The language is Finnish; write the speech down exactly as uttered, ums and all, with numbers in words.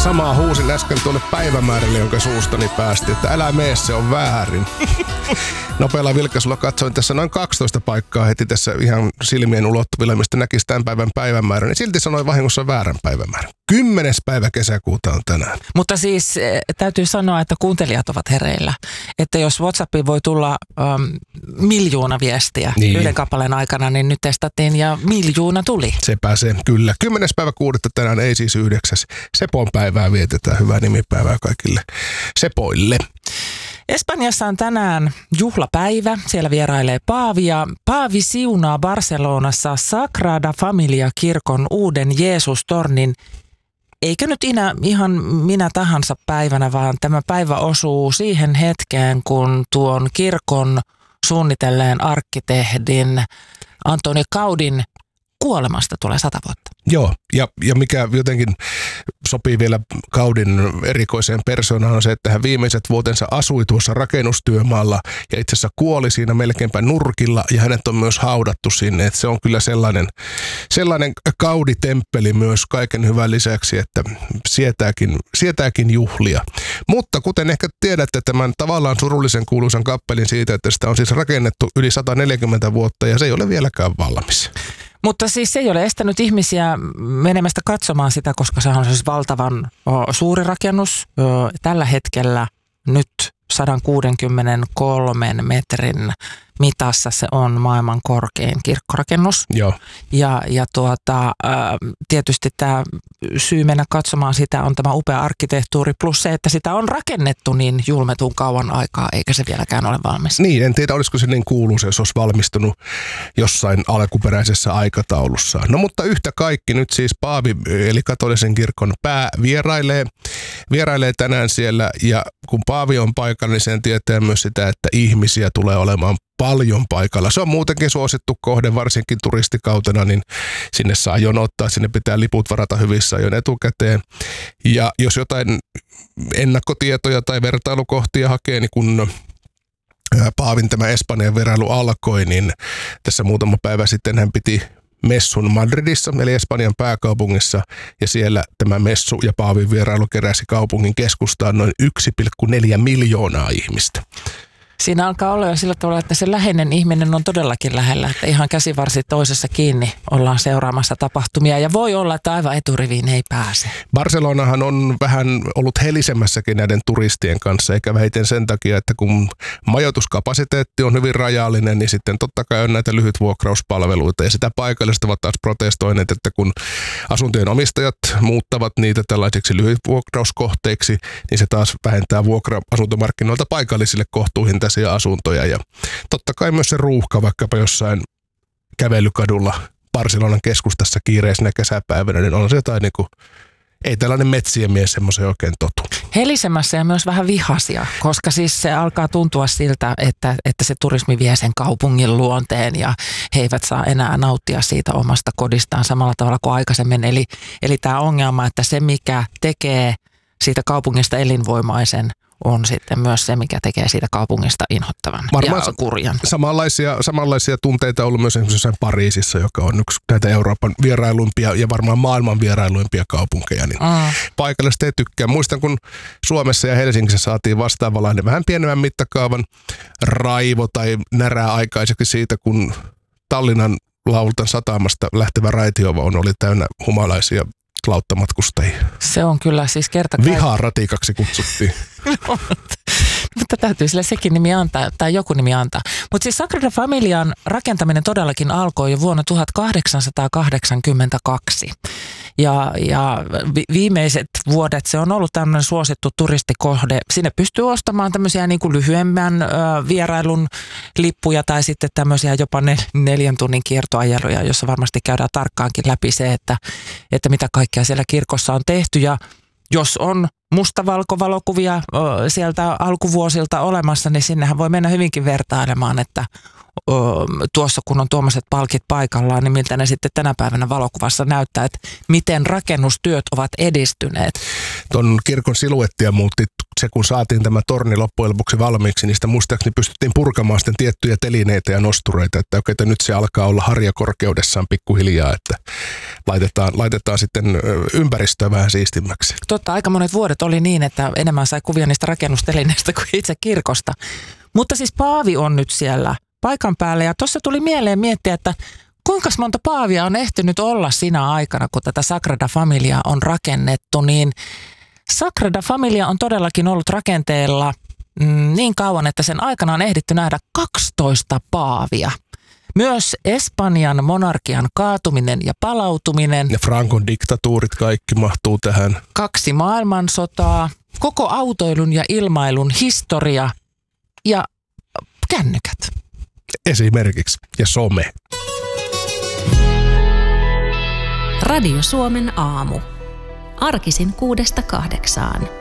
samaa huusin äsken tuonne päivämäärälle, jonka suustani päästi, että älä mene, se on väärin. Nopealla vilkaisulla katsoin tässä noin kaksitoista paikkaa heti tässä ihan silmien ulottuvilla, mistä näkisi tämän päivän päivämäärän, niin silti sanoin vahingossa väärän päivämäärän. Kymmenes päivä kesäkuuta on tänään. Mutta siis äh, täytyy sanoa, että kuuntelijat ovat hereillä. Että jos WhatsAppiin voi tulla ähm, miljoona viestiä niin yhden kappaleen aikana, niin nyt testattiin ja miljoona tuli. Se pääsee, kyllä. Kymmenes päivä kuudetta tänään, ei siis yhdeksäs. Sepon päivää vietetään. Hyvää nimipäivää kaikille Sepoille. Espanjassa on tänään juhlapäivä. Siellä vierailee Paavi ja Paavi siunaa Barcelonassa Sagrada Familia-kirkon uuden Jeesustornin. Eikä nyt inä, ihan minä tahansa päivänä, vaan tämä päivä osuu siihen hetkeen, kun tuon kirkon suunnitelleen arkkitehdin Antoni Gaudin kuolemasta tulee sata vuotta. Joo, ja, ja mikä jotenkin sopii vielä Gaudin erikoiseen persoonaan on se, että hän viimeiset vuotensa asui tuossa rakennustyömaalla ja itse asiassa kuoli siinä melkeinpä nurkilla ja hänet on myös haudattu sinne. Että se on kyllä sellainen, sellainen Gaudi-temppeli myös kaiken hyvän lisäksi, että sietääkin, sietääkin juhlia. Mutta kuten ehkä tiedätte tämän tavallaan surullisen kuuluisan kappelin siitä, että sitä on siis rakennettu yli sata neljäkymmentä vuotta ja se ei ole vieläkään valmis. Mutta siis se ei ole estänyt ihmisiä menemästä katsomaan sitä, koska se on siis valtavan o, suuri rakennus. O, tällä hetkellä nyt sata kuusikymmentäkolme metrin mitassa se on maailman korkein kirkkorakennus. Joo. Ja, ja tuota, tietysti tämä syy mennä katsomaan sitä on tämä upea arkkitehtuuri plus se, että sitä on rakennettu niin julmetun kauan aikaa, eikä se vieläkään ole valmis. Niin, en tiedä olisiko se niin kuuluisa, jos olisi valmistunut jossain alkuperäisessä aikataulussa. No mutta yhtä kaikki nyt siis Paavi eli katolisen kirkon pää vierailee, vierailee tänään siellä ja kun Paavi on paikalla, niin sen tietää myös sitä, että ihmisiä tulee olemaan paljon paikalla. Se on muutenkin suosittu kohde, varsinkin turistikautena, niin sinne saa jonottaa, sinne pitää liput varata hyvissä ajoin etukäteen. Ja jos jotain ennakkotietoja tai vertailukohtia hakee, niin kun Paavin tämä Espanjan vierailu alkoi, niin tässä muutama päivä sitten hän piti messun Madridissa, eli Espanjan pääkaupungissa, ja siellä tämä messu ja Paavin vierailu keräsi kaupungin keskustaan noin yksi pilkku neljä miljoonaa ihmistä. Siinä alkaa olla jo sillä tavalla, että se läheinen ihminen on todellakin lähellä, että ihan käsivarsi toisessa kiinni ollaan seuraamassa tapahtumia ja voi olla, että aivan eturiviin ei pääse. Barcelonahan on vähän ollut helisemässäkin näiden turistien kanssa, eikä vähiten sen takia, että kun majoituskapasiteetti on hyvin rajallinen, niin sitten totta kai on näitä lyhytvuokrauspalveluita ja sitä paikalliset ovat taas protestoineet, että kun asuntojen omistajat muuttavat niitä tällaisiksi lyhytvuokrauskohteiksi, niin se taas vähentää vuokra-asuntomarkkinoilta paikallisille kohtuuhintaisia asuntoja ja totta kai myös se ruuhka vaikkapa jossain kävelykadulla Barcelonan keskustassa kiireisenä kesäpäivänä, niin on se jotain niin kuin, ei tällainen metsien mies semmoisen oikein totu. Helisemässä ja myös vähän vihaisia, koska siis se alkaa tuntua siltä, että, että se turismi vie sen kaupungin luonteen ja he eivät saa enää nauttia siitä omasta kodistaan samalla tavalla kuin aikaisemmin. Eli, eli tämä ongelma, että se mikä tekee siitä kaupungista elinvoimaisen, on sitten myös se, mikä tekee siitä kaupungista inhottavan varmaan ja kurjan. Samanlaisia, samanlaisia tunteita on ollut myös esimerkiksi jossain Pariisissa, joka on yksi näitä Euroopan vierailuimpia ja varmaan maailman vierailuimpia kaupunkeja. Niin mm. Paikalliset ei tykkää. Muistan, kun Suomessa ja Helsingissä saatiin vastaavanlainen vähän pienemmän mittakaavan raivo tai närää aikaiseksi siitä, kun Tallinnan Laultan satamasta lähtevä raitiovaunu oli täynnä humalaisia lauttamatkustajia. Se on kyllä siis kerta kaikkiaan. Viharatikaksi kutsuttiin. Mutta täytyy sille sekin nimi antaa, tai joku nimi antaa. Mutta siis Sagrada Familian rakentaminen todellakin alkoi jo vuonna tuhatkahdeksansataakahdeksankymmentäkaksi. Ja, ja viimeiset vuodet se on ollut tämmöinen suosittu turistikohde. Sinne pystyy ostamaan tämmöisiä niin kuin lyhyemmän ö, vierailun lippuja tai sitten tämmöisiä jopa ne, neljän tunnin kiertoajeluja, jossa varmasti käydään tarkkaankin läpi se, että, että mitä kaikkea siellä kirkossa on tehty. Ja jos on mustavalkovalokuvia ö, sieltä alkuvuosilta olemassa, niin sinnehän voi mennä hyvinkin vertailemaan, että ö, tuossa kun on tuommoiset palkit paikallaan, niin miltä ne sitten tänä päivänä valokuvassa näyttää, että miten rakennustyöt ovat edistyneet. ton kirkon siluettia muutti se, kun saatiin tämä torni loppujen lopuksi valmiiksi, niin sitä muistaakseni pystyttiin purkamaan sitten tiettyjä telineitä ja nostureita, että oikein, että nyt se alkaa olla harjakorkeudessaan pikkuhiljaa, että laitetaan, laitetaan sitten ympäristöä vähän siistimmäksi. Totta, aika monet vuodet oli niin, että enemmän sai kuvia niistä rakennustelineistä kuin itse kirkosta. Mutta siis paavi on nyt siellä paikan päällä ja tuossa tuli mieleen miettiä, että kuinka monta paavia on ehtinyt olla sinä aikana, kun tätä Sagrada Familiaa on rakennettu, niin Sagrada Familia on todellakin ollut rakenteella mm, niin kauan, että sen aikana on ehditty nähdä kaksitoista paavia. Myös Espanjan monarkian kaatuminen ja palautuminen. Ja Francon diktatuurit kaikki mahtuu tähän. Kaksi maailmansotaa, koko autoilun ja ilmailun historia ja kännykät. Esimerkiksi. Ja some. Radio Suomen aamu. Arkisin kuudesta kahdeksaan.